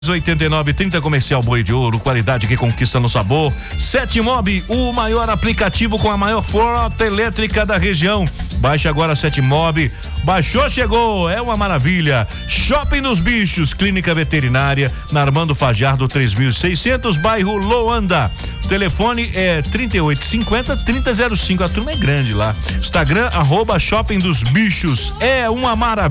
8930 Comercial Boi de Ouro, qualidade que conquista no sabor. Setmob, o maior aplicativo com a maior frota elétrica da região. Baixe agora Setmob. Baixou, chegou, é uma maravilha. Shopping dos Bichos, clínica veterinária, na Armando Fajardo 3600, bairro Loanda. O telefone é 3850-3005. A turma é grande lá. Instagram, @Shopping dos Bichos. É uma maravilha.